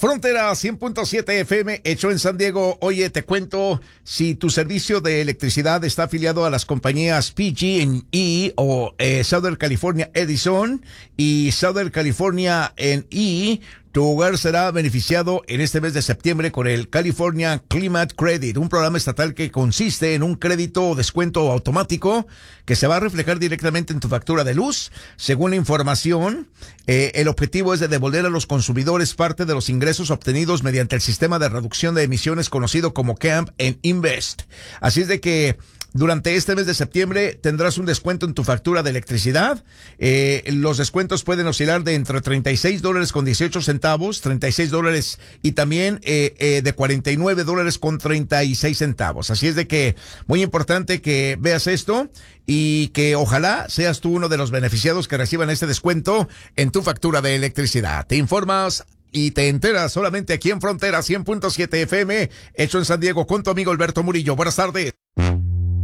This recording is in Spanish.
Frontera 100.7 FM, hecho en San Diego. Oye, te cuento, si tu servicio de electricidad está afiliado a las compañías PG&E o Southern California Edison y Southern California E, tu hogar será beneficiado en este mes de septiembre con el California Climate Credit, un programa estatal que consiste en un crédito o descuento automático que se va a reflejar directamente en tu factura de luz. Según la información, el objetivo es de devolver a los consumidores parte de los ingresos obtenidos mediante el sistema de reducción de emisiones conocido como CAMP en Invest. Así es de que durante este mes de septiembre tendrás un descuento en tu factura de electricidad. Los descuentos pueden oscilar de entre $36.18, $36 y también de $49.36. Así es de que muy importante que veas esto y que ojalá seas tú uno de los beneficiados que reciban este descuento en tu factura de electricidad. Te informas y te enteras solamente aquí en Frontera 100.7 FM, hecho en San Diego, con tu amigo Alberto Murillo. Buenas tardes.